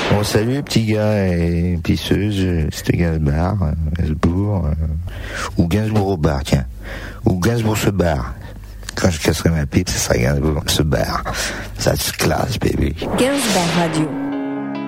Bon, salut les petits gars et pisseuses, c'était Gainsbourg, ou Gainsbourg au bar, tiens. Ou Gainsbourg se barre. Quand je casserai ma pipe, ça sera Gainsbourg se barre. Ça se classe, baby. Gainsbourg Radio.